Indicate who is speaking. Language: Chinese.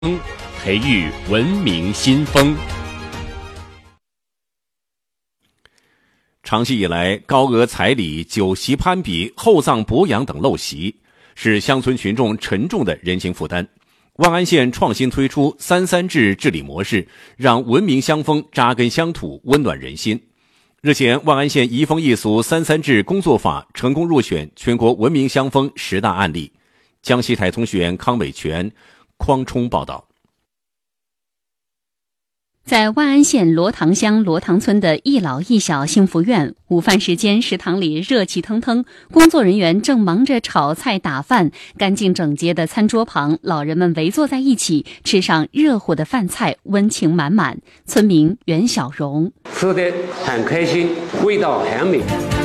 Speaker 1: 培育文明新风。长期以来，高额彩礼、酒席攀比、厚葬博养等陋习，是乡村群众沉重的人情负担。万安县创新推出3-3制治理模式，让文明乡风扎根乡土，温暖人心。日前，万安县移风易俗3-3制工作法成功入选全国文明乡风10大案例。江西台通讯员康伟全、匡冲报道。
Speaker 2: 在万安县罗塘乡罗塘村的一老一小幸福院，午饭时间，食堂里热气腾腾，工作人员正忙着炒菜打饭，干净整洁的餐桌旁，老人们围坐在一起，吃上热乎的饭菜，温情满满。村民袁小荣：
Speaker 3: 吃得很开心，味道很美。